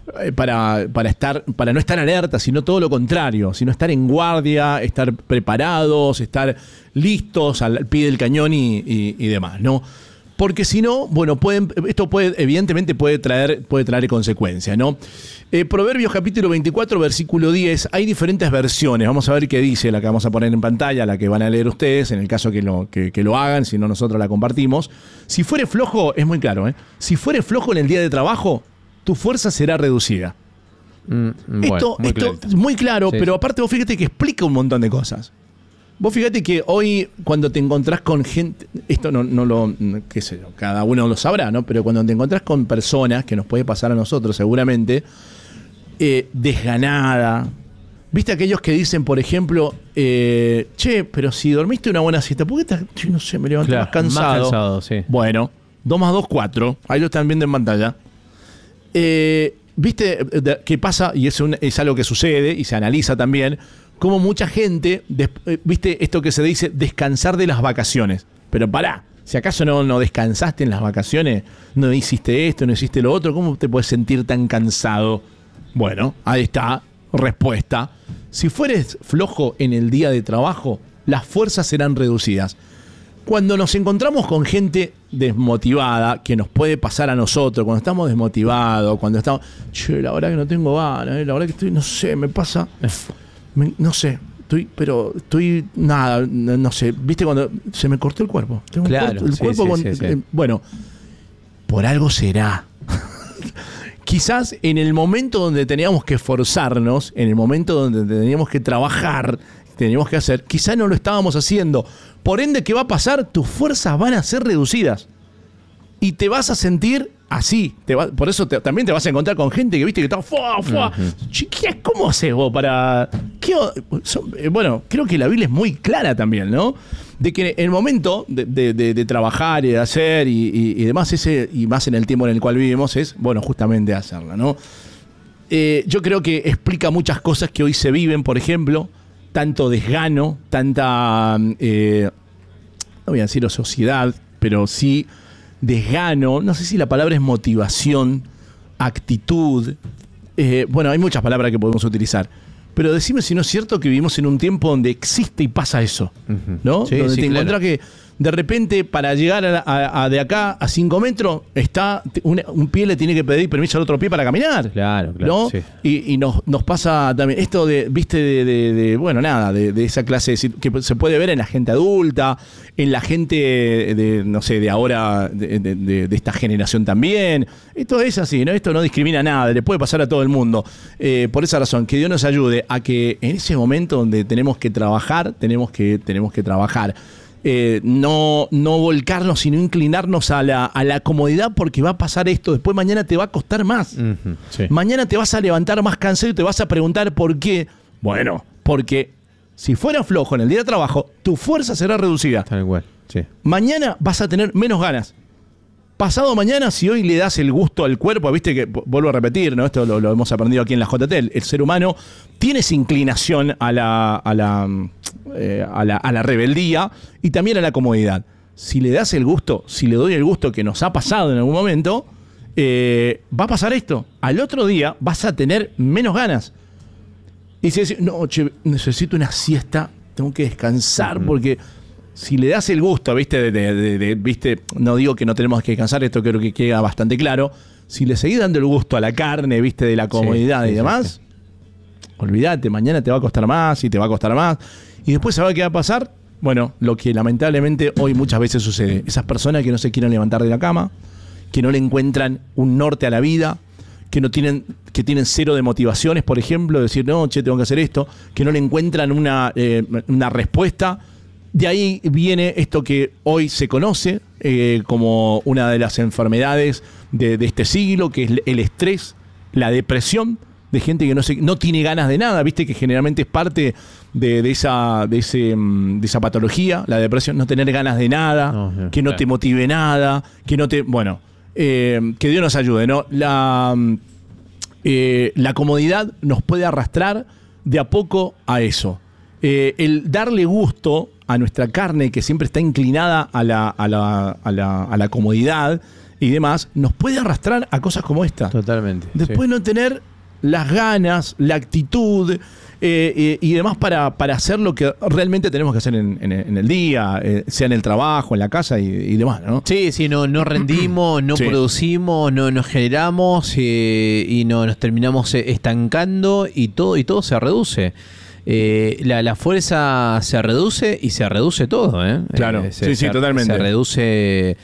Speaker 1: para, para estar, para no estar alerta, sino todo lo contrario, sino estar en guardia, estar preparados, estar listos al pie del cañón y, y, y demás, ¿no? Porque si no, bueno, pueden, esto puede, evidentemente puede traer, puede traer consecuencias, ¿no? Eh, Proverbios capítulo veinticuatro, versículo diez, hay diferentes versiones. Vamos a ver qué dice la que vamos a poner en pantalla, la que van a leer ustedes, en el caso que lo, que, que lo hagan, si no nosotros la compartimos. Si fuere flojo, es muy claro, ¿eh? Si fuere flojo en el día de trabajo, tu fuerza será reducida. Mm, bueno, esto muy esto es muy claro, sí, pero sí. Aparte vos fíjate que explica un montón de cosas. Vos fíjate que hoy cuando te encontrás con gente, esto no, no lo, qué sé yo, cada uno lo sabrá, ¿no? Pero cuando te encontrás con personas, que nos puede pasar a nosotros seguramente, eh, desganada, ¿viste aquellos que dicen, por ejemplo, eh, che, pero si dormiste una buena siesta, ¿por qué estás, yo no sé, me levanté claro, más cansado?
Speaker 2: Más cansado, sí.
Speaker 1: Bueno, dos más dos, cuatro, ahí lo están viendo en pantalla. Eh, ¿Viste qué pasa? Y es, un, es algo que sucede y se analiza también, como mucha gente, des, viste esto que se dice, descansar de las vacaciones. Pero pará, si acaso no, no descansaste en las vacaciones, no hiciste esto, no hiciste lo otro, ¿cómo te puedes sentir tan cansado? Bueno, ahí está, respuesta. Si fueres flojo en el día de trabajo, las fuerzas serán reducidas. Cuando nos encontramos con gente desmotivada, que nos puede pasar a nosotros, cuando estamos desmotivados, cuando estamos, che, la verdad que no tengo ganas, la verdad que estoy, no sé, me pasa... Me, no sé, estoy, pero estoy nada, no, no sé, viste cuando se me cortó el cuerpo. Tengo
Speaker 2: claro,
Speaker 1: un corto, el
Speaker 2: sí,
Speaker 1: cuerpo
Speaker 2: sí,
Speaker 1: con,
Speaker 2: sí, sí.
Speaker 1: Eh, bueno, por algo será. Quizás en el momento donde teníamos que esforzarnos, en el momento donde teníamos que trabajar, teníamos que hacer, quizás no lo estábamos haciendo. Por ende, ¿qué va a pasar? Tus fuerzas van a ser reducidas. Y te vas a sentir así. Te va, por eso te, también te vas a encontrar con gente que viste que está fuá, fuá. Uh-huh. Chiquillas, ¿cómo haces vos para...? ¿Qué, son, bueno, creo que la Biblia es muy clara también, ¿no? De que el momento de, de, de, de trabajar y de hacer y, y, y demás, ese, y más en el tiempo en el cual vivimos, es, bueno, justamente hacerla, ¿no? Eh, yo creo que explica muchas cosas que hoy se viven, por ejemplo, tanto desgano, tanta, eh, no voy a decir sociedad, pero sí desgano, no sé si la palabra es motivación, actitud, eh, bueno, hay muchas palabras que podemos utilizar, pero decime si no es cierto que vivimos en un tiempo donde existe y pasa eso, uh-huh. ¿no?
Speaker 2: Sí,
Speaker 1: donde
Speaker 2: sí,
Speaker 1: te
Speaker 2: claro.
Speaker 1: encontrás que de repente para llegar a, a, a de acá a cinco metros, está un, un pie le tiene que pedir permiso al otro pie para caminar.
Speaker 2: Claro, claro.
Speaker 1: ¿No?
Speaker 2: Sí.
Speaker 1: Y, y nos, nos pasa también esto de, viste, de, de, de bueno, nada, de, de esa clase de, que se puede ver en la gente adulta, en la gente de, no sé, de ahora, de, de, de, de esta generación también. Esto es así, ¿no? Esto no discrimina nada, le puede pasar a todo el mundo. Eh, por esa razón, que Dios nos ayude a que en ese momento donde tenemos que trabajar, tenemos que, tenemos que trabajar. Eh, no, no volcarnos, sino inclinarnos a la, a la comodidad, porque va a pasar esto. Después mañana te va a costar más. Uh-huh, sí. Mañana te vas a levantar más cansado y te vas a preguntar por qué. Bueno, porque si fuera flojo en el día de trabajo, tu fuerza será reducida.
Speaker 2: Tal cual, sí.
Speaker 1: Mañana vas a tener menos ganas. Pasado mañana, si hoy le das el gusto al cuerpo, viste que, vuelvo a repetir, ¿no? Esto lo, lo hemos aprendido aquí en la J T, el, el ser humano tiene esa inclinación a la, a, la, eh, a, la, a la rebeldía y también a la comodidad. Si le das el gusto, si le doy el gusto que nos ha pasado en algún momento, eh, va a pasar esto. Al otro día vas a tener menos ganas. Y si decís, no, che, necesito una siesta, tengo que descansar uh-huh. porque... Si le das el gusto, ¿viste? De, de, de, de, ¿viste? No digo que no tenemos que descansar, esto creo que queda bastante claro. Si le seguís dando el gusto a la carne, ¿viste? De la comodidad sí, sí, y demás, sí, sí. olvídate, mañana te va a costar más y te va a costar más. Y después, ¿sabes qué va a pasar? Bueno, lo que lamentablemente hoy muchas veces sucede. Esas personas que no se quieren levantar de la cama, que no le encuentran un norte a la vida, que no tienen, que tienen cero de motivaciones, por ejemplo, decir, no, che, tengo que hacer esto, que no le encuentran una, eh, una respuesta. De ahí viene esto que hoy se conoce eh, como una de las enfermedades de, de este siglo, que es el estrés, la depresión, de gente que no, se, no tiene ganas de nada, viste que generalmente es parte de, de, esa, de, ese, de esa patología, la depresión, no tener ganas de nada, no, no, que no claro. te motive nada, que no te... Bueno, eh, que Dios nos ayude, ¿no? La, eh, la comodidad nos puede arrastrar de a poco a eso. Eh, el darle gusto a nuestra carne, que siempre está inclinada a la, a la, a la, a la comodidad y demás, nos puede arrastrar a cosas como esta.
Speaker 2: Totalmente.
Speaker 1: Después sí. no tener las ganas, la actitud eh, eh, y demás para, para hacer lo que realmente tenemos que hacer en, en, en el día, eh, sea en el trabajo, en la casa y, y demás, ¿no?
Speaker 2: Sí, sí, no, no rendimos, no sí. producimos, no nos generamos eh, y no nos terminamos estancando y todo, y todo se reduce. Eh, la, la fuerza se reduce y se reduce todo, ¿eh?
Speaker 1: Claro,
Speaker 2: eh, se,
Speaker 1: sí, sí,
Speaker 2: se,
Speaker 1: totalmente.
Speaker 2: Se reduce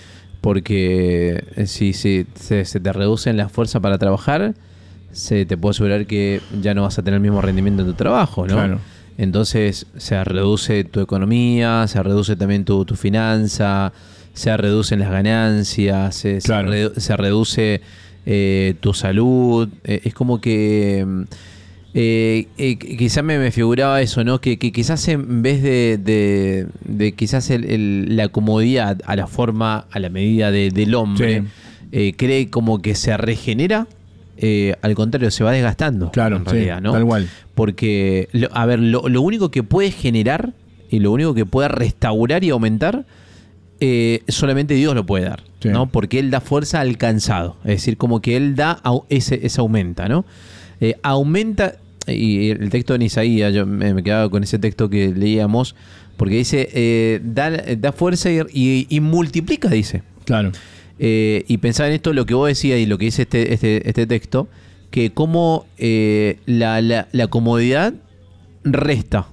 Speaker 2: porque eh, si, si se, se te reduce la fuerza para trabajar, se te puedo asegurar que ya no vas a tener el mismo rendimiento en tu trabajo, ¿no?
Speaker 1: Claro.
Speaker 2: Entonces se reduce tu economía, se reduce también tu, tu finanza, se reducen las ganancias, se, claro. se, redu- se reduce eh, tu salud. Eh, es como que... Eh, eh, quizás me, me figuraba eso, ¿no? Que, que quizás en vez de, de, de quizás el, el, la comodidad a la forma, a la medida de, del hombre, sí. eh, cree como que se regenera, eh, al contrario, se va desgastando.
Speaker 1: Claro,
Speaker 2: en realidad,
Speaker 1: sí,
Speaker 2: ¿no?
Speaker 1: Tal cual.
Speaker 2: Porque, lo, a ver, lo, lo único que puede generar y lo único que puede restaurar y aumentar, eh, solamente Dios lo puede dar, sí. ¿no? Porque Él da fuerza al cansado. Es decir, como que Él da, ese, ese aumenta, ¿no? Eh, aumenta, y el texto en Isaías, yo me, me quedaba con ese texto que leíamos, porque dice, eh, da, da fuerza y, y, y multiplica, dice.
Speaker 1: Claro.
Speaker 2: Eh, y pensaba en esto, lo que vos decías y lo que dice este, este, este texto, que como eh, la, la, la comodidad resta,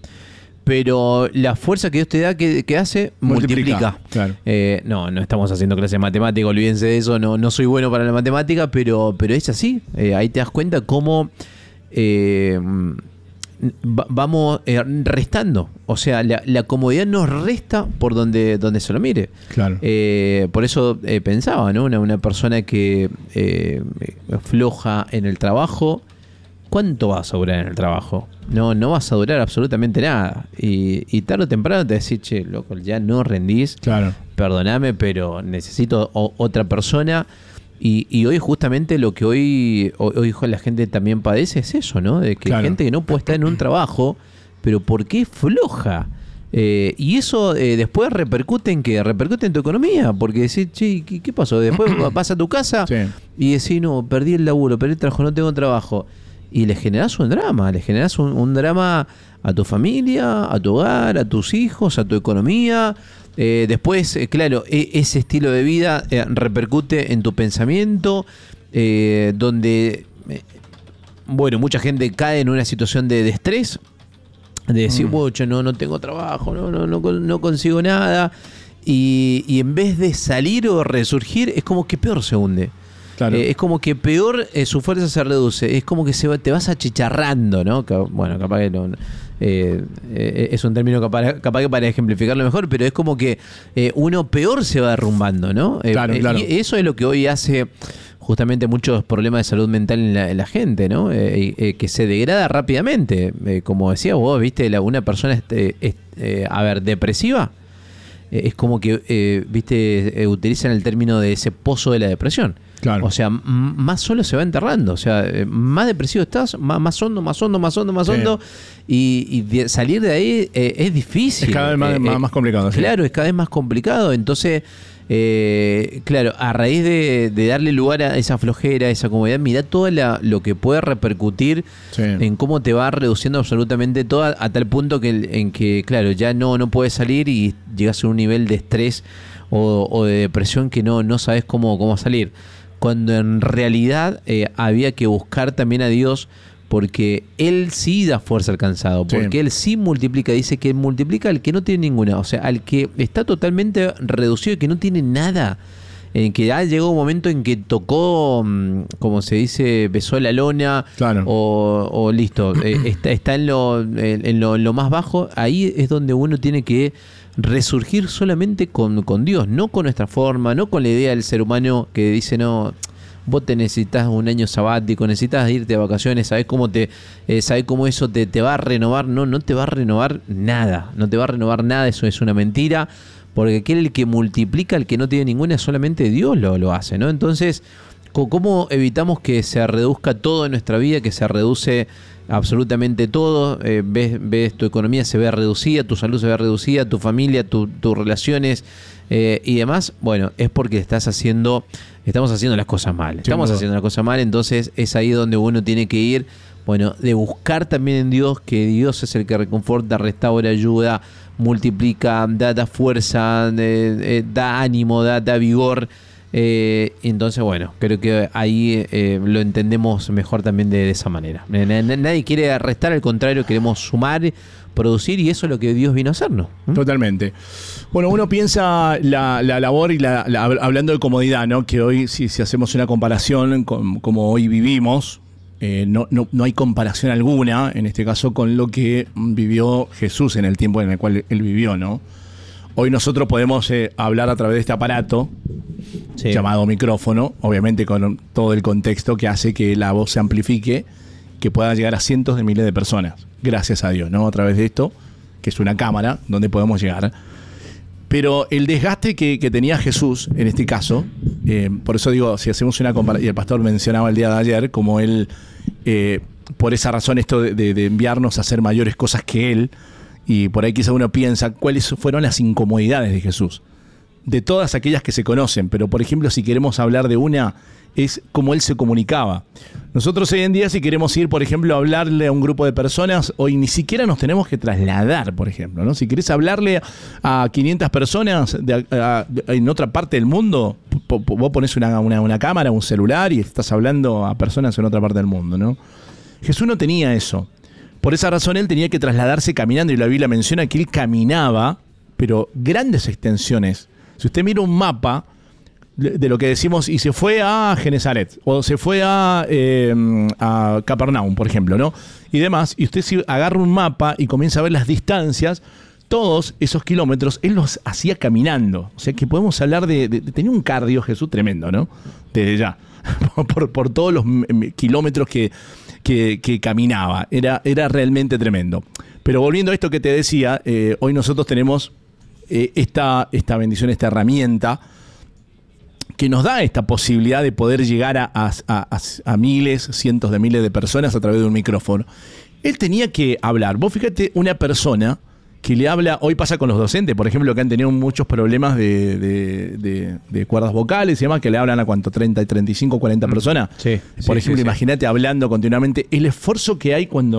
Speaker 2: pero la fuerza que Dios te da, que, que hace, multiplica. multiplica.
Speaker 1: Claro.
Speaker 2: Eh, no, no estamos haciendo clase de matemática, olvídense de eso, no, no soy bueno para la matemática, pero, pero es así. Eh, ahí te das cuenta cómo eh, va, vamos eh, restando. O sea, la, la comodidad nos resta por donde, donde se lo mire.
Speaker 1: Claro.
Speaker 2: Eh, por eso eh, pensaba, ¿no? Una, una persona que eh, floja en el trabajo, ¿cuánto vas a durar en el trabajo? No, no vas a durar absolutamente nada. Y, y tarde o temprano te decís, che, loco, ya no rendís.
Speaker 1: Claro.
Speaker 2: Perdóname, pero necesito o, otra persona. Y, y hoy justamente lo que hoy, hoy, hoy la gente también padece es eso, ¿no? De que
Speaker 1: claro.
Speaker 2: hay gente que no puede estar en un trabajo, pero ¿por qué floja? Eh, y eso eh, después repercute en ¿qué? Repercute en tu economía, porque decís, che, ¿qué, qué pasó? Después vas a tu casa sí. y decís, no, perdí el laburo, perdí el trabajo, no tengo trabajo. Y le generás un drama, le generás un, un drama a tu familia, a tu hogar, a tus hijos, a tu economía. Eh, después, eh, claro, e- ese estilo de vida eh, repercute en tu pensamiento, eh, donde, eh, bueno, mucha gente cae en una situación de, de estrés, de decir, mm. yo no, no tengo trabajo, no, no, no, no consigo nada, y, y en vez de salir o resurgir, es como que peor se hunde. Claro. Eh, es como que peor eh, su fuerza se reduce, es como que se va, te vas achicharrando, ¿no? Que, bueno, capaz que no, eh, eh, es un término capaz, capaz que para ejemplificarlo mejor, pero es como que eh, uno peor se va derrumbando, ¿no? Eh,
Speaker 1: claro, claro.
Speaker 2: Y eso es lo que hoy hace justamente muchos problemas de salud mental en la, en la gente, ¿no? Eh, eh, que se degrada rápidamente. Eh, como decías vos, ¿viste? La, una persona, este, este, a ver, depresiva, eh, es como que, eh, ¿viste? Eh, utilizan el término de ese pozo de la depresión. Claro. O sea, m- más solo se va enterrando. O sea, eh, más depresivo estás, más, más hondo, más hondo, más hondo, más sí. hondo. Y, y de salir de ahí eh, es difícil.
Speaker 1: Es cada vez más,
Speaker 2: eh,
Speaker 1: más, más complicado.
Speaker 2: Claro,
Speaker 1: sí.
Speaker 2: es cada vez más complicado. Entonces, eh, claro, a raíz de, de darle lugar a esa flojera, a esa comodidad, mirá todo la, lo que puede repercutir sí. en cómo te va reduciendo absolutamente todo, a, a tal punto que en que, claro, ya no, no puedes salir y llegas a un nivel de estrés o, o de depresión que no, no sabes cómo, cómo salir. Cuando en realidad eh, había que buscar también a Dios, porque Él sí da fuerza al cansado, porque sí. Él sí multiplica, dice que multiplica al que no tiene ninguna, o sea, al que está totalmente reducido y que no tiene nada, en que ya llegó un momento en que tocó, como se dice, besó la lona, claro. o, o listo, eh, está, está en, lo, en, lo, en lo más bajo. Ahí es donde uno tiene que resurgir solamente con, con Dios, no con nuestra forma, no con la idea del ser humano que dice, no, vos te necesitas un año sabático, necesitas irte de vacaciones, sabés cómo te, eh, sabés cómo eso te, te va a renovar. No, no te va a renovar nada, no te va a renovar nada, eso es una mentira, porque aquel que multiplica, el que no tiene ninguna, solamente Dios lo, lo hace, ¿no? Entonces, ¿cómo evitamos que se reduzca todo en nuestra vida, que se reduce absolutamente todo? Eh, ves, ves tu economía se ve reducida, tu salud se ve reducida, tu familia, tu, tus relaciones eh, y demás. Bueno, es porque estás haciendo, estamos haciendo las cosas mal. Estamos sí, haciendo las cosas mal, entonces es ahí donde uno tiene que ir, bueno, de buscar también en Dios, que Dios es el que reconforta, restaura, ayuda, multiplica, da, da fuerza, de, de, da ánimo, da, da vigor. Eh, entonces, bueno, creo que ahí eh, lo entendemos mejor también de, de esa manera. Nadie quiere restar, al contrario, queremos sumar, producir, y eso es lo que Dios vino a hacernos. ¿Mm?
Speaker 1: Totalmente. Bueno, uno piensa la, la labor y la, la, hablando de comodidad, ¿no? Que hoy, si, si hacemos una comparación con como hoy vivimos, eh, no, no, no hay comparación alguna, en este caso, con lo que vivió Jesús en el tiempo en el cual él vivió, ¿no? Hoy nosotros podemos eh, hablar a través de este aparato sí. llamado micrófono, obviamente con todo el contexto que hace que la voz se amplifique, que pueda llegar a cientos de miles de personas. Gracias a Dios, ¿no? A través de esto, que es una cámara donde podemos llegar. Pero el desgaste que, que tenía Jesús, en este caso, eh, por eso digo, si hacemos una comparación, y el pastor mencionaba el día de ayer, como él, eh, por esa razón esto de, de, de enviarnos a hacer mayores cosas que él, y por ahí quizá uno piensa cuáles fueron las incomodidades de Jesús, de todas aquellas que se conocen, pero por ejemplo si queremos hablar de una, es cómo él se comunicaba. Nosotros hoy en día, si queremos ir, por ejemplo, a hablarle a un grupo de personas, hoy ni siquiera nos tenemos que trasladar, por ejemplo, ¿no? Si querés hablarle a quinientas personas de, a, a, en otra parte del mundo, po, po, vos ponés una, una, una cámara, un celular y estás hablando a personas en otra parte del mundo, ¿no? Jesús no tenía eso. Por esa razón él tenía que trasladarse caminando, y la Biblia menciona que él caminaba, pero grandes extensiones. Si usted mira un mapa de lo que decimos, y se fue a Genezaret, o se fue a, eh, a Capernaum, por ejemplo, ¿no? Y demás, y usted si agarra un mapa y comienza a ver las distancias, todos esos kilómetros él los hacía caminando. O sea que podemos hablar de, de, de tenía un cardio Jesús tremendo, ¿no? Desde ya, por, por todos los kilómetros que, que, que caminaba. Era, era realmente tremendo. Pero volviendo a esto que te decía, eh, hoy nosotros tenemos eh, esta, esta bendición, esta herramienta que nos da esta posibilidad de poder llegar a, a, a, a miles, cientos de miles de personas a través de un micrófono. Él tenía que hablar. Vos fíjate, una persona que le habla, hoy pasa con los docentes, por ejemplo, que han tenido muchos problemas de, de, de, de cuerdas vocales y demás, que le hablan a cuánto, treinta, treinta y cinco, cuarenta personas.
Speaker 2: Sí,
Speaker 1: por
Speaker 2: sí,
Speaker 1: ejemplo,
Speaker 2: sí,
Speaker 1: imagínate sí. hablando continuamente. El esfuerzo que hay cuando